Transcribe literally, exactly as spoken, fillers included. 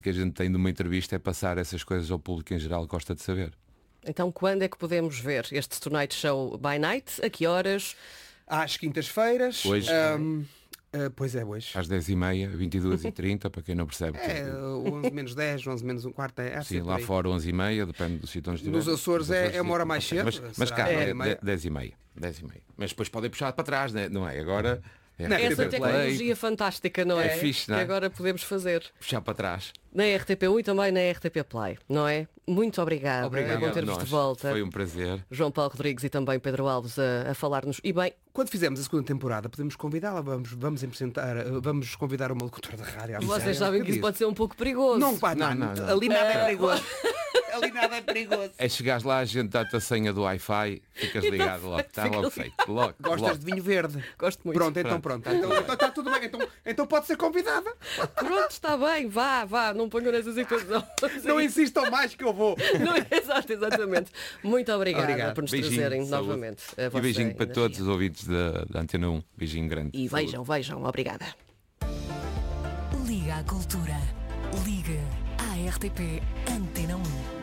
que a gente tem numa entrevista é passar essas coisas ao público em geral, gosta de saber. Então, quando é que podemos ver este Tonight Show by Night? A que horas? Às quintas-feiras. Hoje. Um, uh, pois é, hoje. Às dez e meia, vinte e duas e trinta, para quem não percebe. É, que... onze menos dez, onze menos um quarto. É, Sim, lá fora onze e meia, depende do sítio onde estiver. Nos Açores, Nos Açores é, é uma hora mais cedo. Mas, mas cá, é, é, dez e meia. dez e meia. Mas depois podem puxar para trás, não é? Agora... É não, essa tecnologia fantástica, não é? É fixe, não é? Que agora podemos fazer. Puxar para trás. Na R T P um e também na R T P Play, não é? Muito obrigada. Obrigado. É bom ter-vos de volta. Foi um prazer. João Paulo Rodrigues e também Pedro Alves a, a falar-nos. E bem, quando fizermos a segunda temporada, podemos convidá-la, vamos, vamos apresentar, vamos convidar uma locutora de rádio. Vocês sabem que isso pode ser um pouco perigoso. Não, pá, não, não, não, ali nada é perigoso. Ali nada é perigoso. É chegares lá, a gente dá-te a senha do Wi-Fi, ficas ligado logo. Está logo feito. Logo, Gostas logo. de vinho verde? Gosto muito. Pronto, então pronto. Então, então está tudo bem. Então, então pode ser convidada. Pronto, está bem. Vá, vá. Não ponham nessa situação. Não insistam mais que eu vou. Não, exato, exatamente. Muito obrigada Obrigado. por nos Beijinho, trazerem saúde. novamente a E vossa beijinho para energia. todos os ouvintes da, da Antena um. Beijinho grande. E Saúde. vejam, vejam. Obrigada. Liga à Cultura. Liga à R T P Antena um.